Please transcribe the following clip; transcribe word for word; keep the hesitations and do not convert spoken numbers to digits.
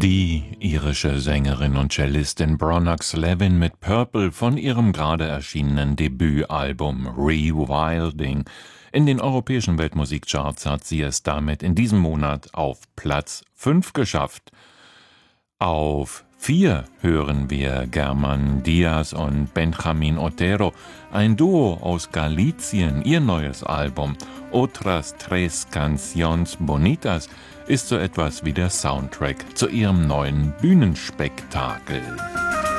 Die irische Sängerin und Cellistin Bronagh Levin mit Purple von ihrem gerade erschienenen Debütalbum Rewilding. In den europäischen Weltmusikcharts hat sie es damit in diesem Monat auf Platz fünf geschafft. Auf vier hören wir Germán Díaz und Benjamín Otero, ein Duo aus Galicien. Ihr neues Album Otras Tres Canciones Bonitas ist so etwas wie der Soundtrack zu ihrem neuen Bühnenspektakel.